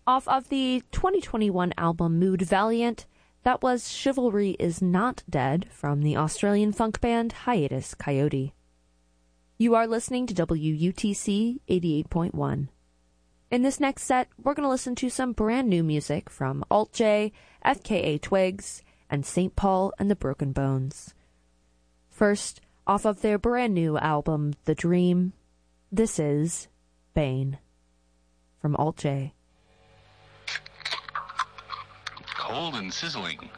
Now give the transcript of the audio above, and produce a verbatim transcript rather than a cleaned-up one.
Off of the twenty twenty-one album Mood Valiant, that was Chivalry Is Not Dead from the Australian funk band Hiatus Coyote. You are listening to W U T C eighty-eight point one. In this next set, we're going to listen to some brand new music from Alt J, F K A Twigs, and Saint Paul and the Broken Bones. First, off of their brand new album, The Dream, this is Bane from Alt J. Cold and sizzling.